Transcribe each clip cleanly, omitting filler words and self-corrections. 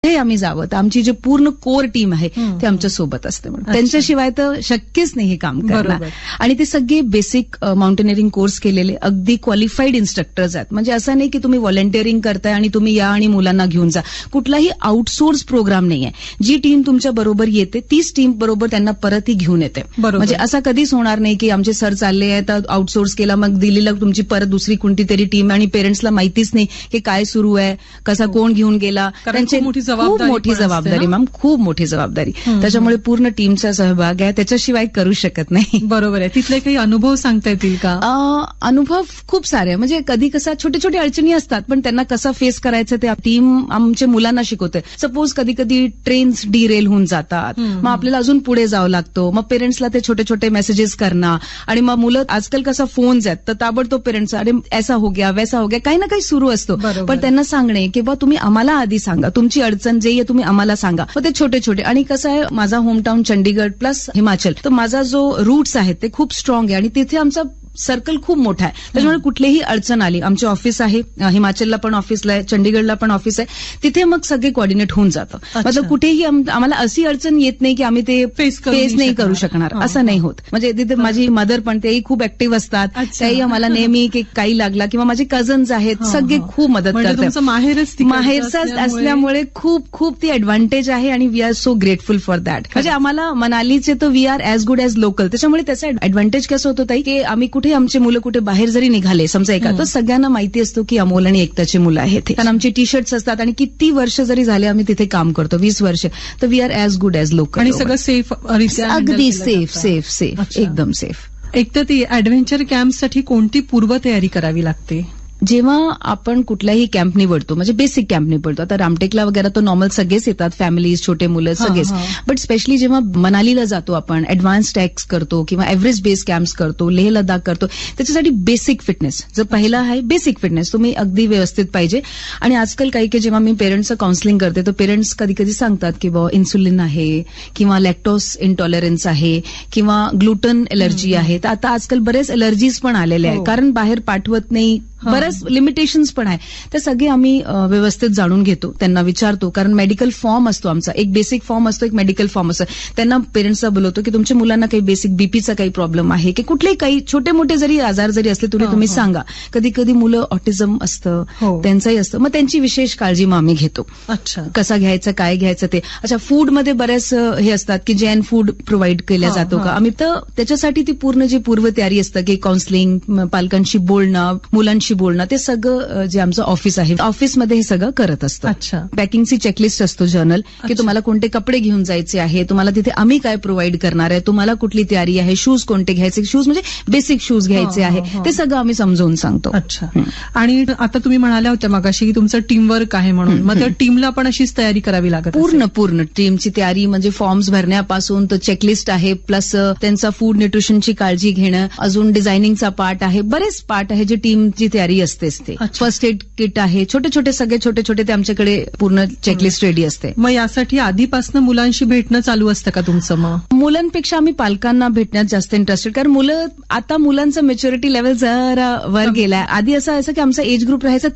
हे आम्ही जावं, तर आमची जी पूर्ण कोर टीम आहे ते आमच्या सोबत असते. म्हणून त्यांच्याशिवाय तर शक्यच नाही हे काम करणं. आणि ते सगळे बेसिक माउंटेनिअरिंग कोर्स केलेले अगदी क्वालिफाईड इन्स्ट्रक्टर्स आहेत. म्हणजे असं नाही की तुम्ही व्हॉलंटिअरिंग करताय आणि तुम्ही या आणि मुलांना घेऊन जा. कुठलाही आउटसोर्स प्रोग्राम नाही आहे. जी टीम तुमच्या बरोबर येते तीच टीम बरोबर त्यांना परतही घेऊन येते. म्हणजे असा कधीच होणार नाही की आमचे सर चालले आहेत आउटसोर्स केला मग दिल्लीला तुमची परत दुसरी कोणती तरी टीम आणि पेरेंट्सला माहितीच नाही की काय सुरू आहे, कसा कोण घेऊन गेला. त्यांची खूप मोठी जबाबदारी मॅम, खूप मोठी जबाबदारी. त्याच्यामुळे पूर्ण टीमचा सहभाग आहे, त्याच्याशिवाय करू शकत नाही. बरोबर आहे. तिथले काही अनुभव सांगता येतील का? अनुभव खूप सारे. म्हणजे कधी कसा छोटे छोटे अडचणी असतात पण त्यांना कसं फेस करायचं ते टीम आमच्या मुलांना शिकवते. सपोज कधी कधी ट्रेन्स डिरेल होऊन जातात, मग आपल्याला अजून पुढे जावं लागतो. मग पेरेंट्सला ते छोटे छोटे मेसेजेस करणं आणि मग मुलं आजकाल कसा फोन्स आहेत तर ताबडतोब पेरेंट्स अरे ऐसा हो गया वैसा हो गया काही ना काही सुरू असतो. पण त्यांना सांगणे की बा तुम्ही आम्हाला आधी सांगा, तुमची अडचण जे आहे तुम्ही आम्हाला सांगा. मग ते छोटे छोटे. आणि कसं आहे माझा होमटाऊन चंडीगड प्लस हिमाचल, तर माझा जो रूट्स आहेत ते खूप स्ट्रॉंग आहे आणि तिथे आमचा सर्कल खूप मोठा आहे. त्याच्यामुळे कुठलीही अडचण आली, आमचे ऑफिस आहे हिमाचलला पण ऑफिसला आहे, चंडीगडला पण ऑफिस आहे, तिथे मग सगळे कोऑर्डिनेट होऊन जातं. मतलब कुठेही आम्हाला अशी अडचण येत नाही की आम्ही ते फेस नाही करू शकणार, असं नाही होत. म्हणजे तिथे माझी मदर पण तेही खूप ऍक्टिव्ह असतात, त्याही आम्हाला नेहमी की काही लागला किंवा माझे कझन्स आहेत सगळे खूप मदत करतात. माहेरचाच असल्यामुळे खूप खूप ती ऍडव्हान्टेज आहे आणि we are so grateful for that. म्हणजे आम्हाला मनालीचे तर we R as good as local. त्याच्यामुळे त्याचा ऍडव्हान्टेज कसं होतं ताई की आम्ही कुठे आमचे मुलं कुठे बाहेर जरी निघाले समजा एका, तर सगळ्यांना माहिती असतो की अमोल आणि एकताची मुलं आहेत. कारण आमची टी शर्ट्स असतात आणि किती वर्ष जरी झाले आम्ही तिथे काम करतो 20 वर्ष, तर we R as good as local. आणि सगळं सेफ, अगदी सेफ एकदम सेफ. एक तर ती ऍडव्हेंचर कॅम्पसाठी कोणती पूर्वतयारी करावी लागते? जेव्हा आपण कुठलाही कॅम्प निवडतो म्हणजे बेसिक कॅम्प निवडतो, आता रामटेकला वगैरे तर नॉर्मल सगळेच येतात, फॅमिलीज, छोटे मुलं सगळेच. बट स्पेशली जेव्हा मनालीला जातो आपण, ऍडव्हान्स टॅक्स करतो किंवा एव्हरेस्ट बेस कॅम्प्स करतो, लेह लडाख करतो, त्याच्यासाठी बेसिक फिटनेस जो पहिला आहे, बेसिक फिटनेस तुम्ही अगदी व्यवस्थित पाहिजे. आणि आजकाल काही काही जेव्हा मी पेरेंट्सचं काउन्सिलिंग करते तर पेरेंट्स कधी कधी सांगतात की बाबा इन्सुलिन आहे किंवा लॅक्टोस इंटॉलरन्स आहे किंवा ग्लुटन एलर्जी आहे. तर आता आजकाल बरेच एलर्जीज पण आलेले आहे, कारण बाहेर पाठवत नाही, बरेच लिमिटेशन्स पण आहे. ते सगळे आम्ही व्यवस्थित जाणून घेतो, त्यांना विचारतो. कारण मेडिकल फॉर्म असतो आमचा, एक बेसिक फॉर्म असतो, एक मेडिकल फॉर्म असतो. त्यांना पेरेंट्सला बोलवतो की तुमच्या मुलांना काही बेसिक बीपीचा काही प्रॉब्लेम आहे की कुठलेही काही छोटे मोठे जरी आजार जरी असले तरी तुम्ही सांगा. कधी कधी मुलं ऑटिझम असतं, त्यांचंही असतं, मग त्यांची विशेष काळजी मग आम्ही घेतो. अच्छा, कसा घ्यायचं, काय घ्यायचं ते. अच्छा, फूडमध्ये बऱ्याच हे असतात की जैन फूड प्रोव्हाइड केल्या जातो का आम्ही, तर त्याच्यासाठी ती पूर्ण जी पूर्वतयारी असतं की काउन्सिलिंग, पालकांशी बोलणं, मुलांशी बोलणं, ते सगळं जे आमचं ऑफिस आहे ऑफिसमध्ये हे सगळं करत असतं. अच्छा, पॅकिंगची चेकलिस्ट असतो जर्नल की तुम्हाला कोणते कपडे घेऊन जायचे आहे, तुम्हाला तिथे आम्ही काय प्रोव्हाइड करणार आहे, तुम्हाला कुठली तयारी आहे, शूज कोणते घ्यायचे, शूज म्हणजे बेसिक शूज घ्यायचे आहे, ते सगळं आम्ही समजावून सांगतो. अच्छा, आणि आता तुम्ही म्हणाल्या होत्या मगाशी की तुमचं टीमवर्क आहे म्हणून, मग त्या टीमला पण अशीच तयारी करावी लागत? पूर्ण टीमची तयारी म्हणजे फॉर्म्स भरण्यापासून तर चेकलिस्ट आहे, प्लस त्यांचा फूड न्यूट्रिशनची काळजी घेणं, अजून डिझायनिंगचा पार्ट आहे, बरेच पार्ट आहे जे टीमची तयारी असतेच. ते फर्स्ट एड किट आहे, छोटे छोटे सगळे छोटे छोटे ते आमच्याकडे पूर्ण चेकलिस्ट रेडी असते. मग यासाठी आधीपासून मुलांशी भेटणं चालू असतं का तुमचं? मग मुलांपेक्षा आम्ही पालकांना भेटण्यात जास्त इंटरेस्टेड, कारण आता मुलांचं मेच्युरिटी लेवल जरा वर गेलाय. आधी असं की आमचा एज ग्रुप राहायचा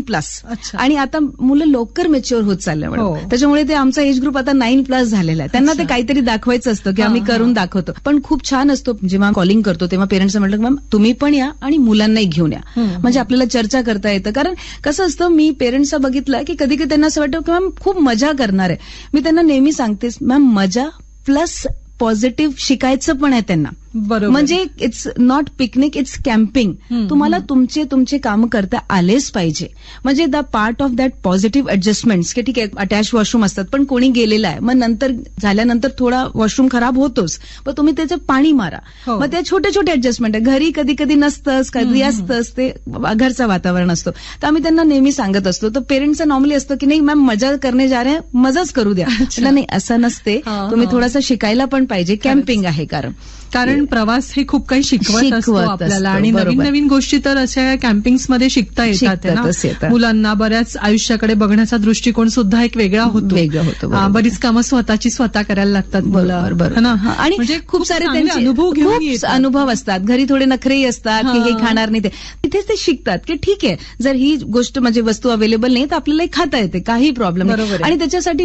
13+ आणि आता मुलं लवकर मेच्युअर होत चालल्यामुळे त्याच्यामुळे ते आमचा एज ग्रुप आता 9+ झालेला आहे. त्यांना ते काहीतरी दाखवायचं असतं की आम्ही करून दाखवतो. पण खूप छान असतो जेव्हा कॉलिंग करतो तेव्हा पेरेंट्स म्हटलं मॅम तुम्ही पण या आणि मुलांनाही घेऊन या, म्हणजे आपल्याला चर्चा करता येतं. कारण कसं असतं, मी पेरेंट्सला बघितलं की कधी कधी त्यांना असं वाटतं की मॅम खूप मजा करणार आहे. मी त्यांना नेहमी सांगतेस मॅम मजा प्लस पॉझिटिव्ह शिकायचं पण आहे त्यांना. बरोबर, म्हणजे it's not picnic, it's camping. तुम्हाला तुमचे काम करता आलेच पाहिजे. म्हणजे the part of that positive ऍडजस्टमेंट्स की ठीक आहे अटॅच वॉशरूम असतात पण कोणी गेलेलं आहे, मग नंतर झाल्यानंतर थोडा वॉशरूम खराब होतोच, पण तुम्ही त्याचं पाणी मारा. मग ते छोटे छोटे ऍडजस्टमेंट आहे. घरी कधी कधी नसतंच, कधी असतंच, ते घरचं वातावरण असतं. तर आम्ही त्यांना नेहमी सांगत असतो. तर पेरेंट्सचं नॉर्मली असतं की नाही मॅम मजा करणे जा रहे मजाच करू द्या. नाही, असं नसते, तुम्ही थोडासा शिकायला पण पाहिजे. कॅम्पिंग आहे कारण कारण प्रवास हे खूप काही शिकवत असतो आपल्याला आणि नवीन नवीन गोष्टी तर अशा कॅम्पिंग्समध्ये शिकता येतात ना. मुलांना बऱ्याच आयुष्याकडे बघण्याचा दृष्टिकोन सुद्धा एक वेगळा होतो. बरीच कामं स्वतः करायला लागतात. बरोबर. आणि म्हणजे खूप सारे त्यांचे अनुभव असतात. घरी थोडे नखरेही असतात की हे खाणार नाही, तिथेच ते शिकतात की ठीक आहे, जर ही गोष्ट म्हणजे वस्तू अवेलेबल नाही तर आपल्याला खाता येते, काही प्रॉब्लेम नाही. आणि त्याच्यासाठी